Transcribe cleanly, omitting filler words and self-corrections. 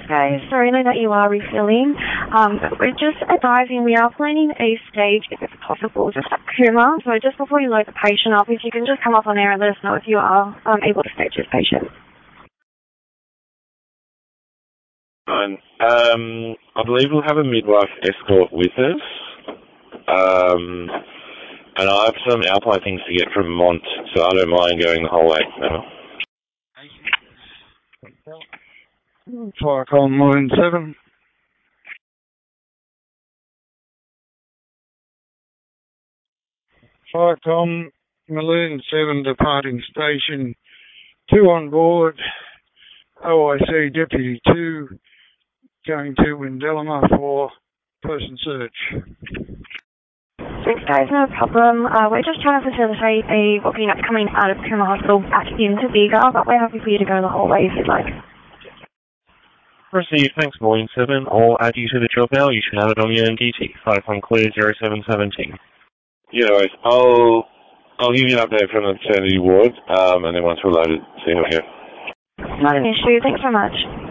Thanks, guys. Sorry, I know that you are refilling. We're just advising we are planning a stage, if it's possible, just at Cooma. So just before you load the patient up, if you can just come up on air and let us know if you are able to stage this patient. Fine. I believe we'll have a midwife escort with us. And I have some Alpine things to get from Mont, so I don't mind going the whole way. No. Firecom Line 7. Firecom Maloon 7 departing station. 2 on board. OIC Deputy 2 going to Windellama for person search. Thanks, guys. No problem. We're just trying to facilitate a booking that's coming out of Cooma Hospital back into Bega, but we're happy for you to go the whole way if you'd like. Received, thanks, Volume 7. I'll add you to the job now. You should have it on your MDT. 5 on clear 0717. Yeah, no worries. I'll give you an update from the maternity ward, and then once we're loaded, see how we go. Not an issue. Thanks so much.